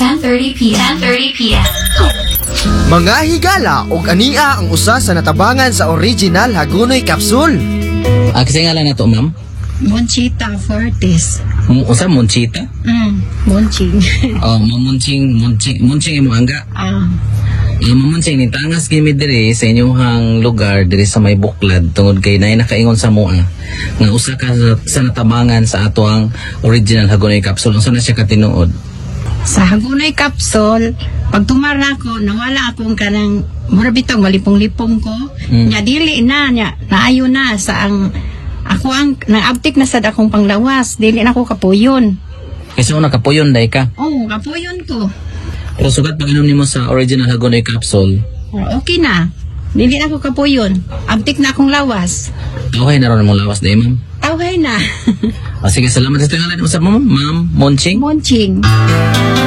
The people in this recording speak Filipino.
10:30 p.m. 10:30 p.m. Mga higala og ania ang usa sa natabangan sa original Hagonoy Capsule. Kasi nga lang na to, ma'am. Monchita Fortis. Usa Monchita? Monching. Oh, munching imo angga. Mamunching ni tangas gimi diri sa inyong lugar diri sa may Buklad tungod kay nay nakaingon sa mua nga usa ka sa natabangan sa ato ang original Hagonoy Capsule. Unsa na siya katinuod? Sa Hagonoy Capsule, pag tumara ko, nawala akong kanang mura bitong malipong-lipong ko. Nya dili na nya naayo na sa ang ako ang naabtik na sad akong panglawas, dili na ako kapuyon. Kasi una kapuyon day ka. Oh, kapuyon ko. Pero sugat pag inom nimo sa original Hagonoy Capsule, Okay na. Dili na ako kapuyon. Abtik na akong lawas. okay na ron mong lawas day, ma'am. Tawhay na. Sige, salamat sa tingalan mo sa ma'am, Monching. Monching.